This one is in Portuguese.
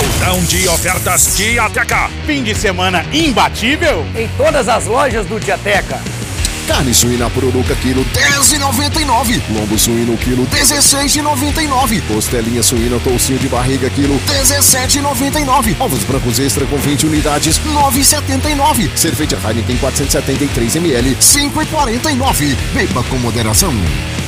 Saldão de ofertas Diateca. Fim de semana imbatível em todas as lojas do Diateca. Carne suína pururuca quilo 10,99. Lombo suíno quilo 16,99. Costelinha suína toucinho de barriga quilo 17,99. Ovos brancos extra com 20 unidades 9,79. Cerveja Heineken 473 ml 5,49. Beba com moderação.